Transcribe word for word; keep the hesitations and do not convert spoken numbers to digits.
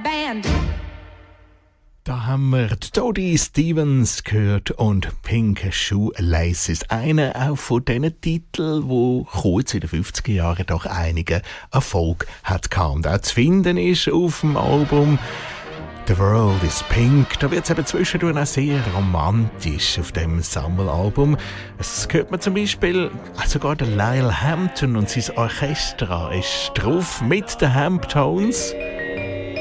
band. Da haben wir die Dodie Stevens gehört und Pink Shoelaces. Einer auch von diesen Titeln, wo kurz in den fünfziger Jahren doch einigen Erfolg hat gehabt. Und auch zu finden ist auf dem Album The World is Pink. Da wird es eben zwischendurch auch sehr romantisch auf dem Sammelalbum. Es hört man zum Beispiel, sogar der Lyle Hampton und sein Orchester ist drauf mit den Hamptones.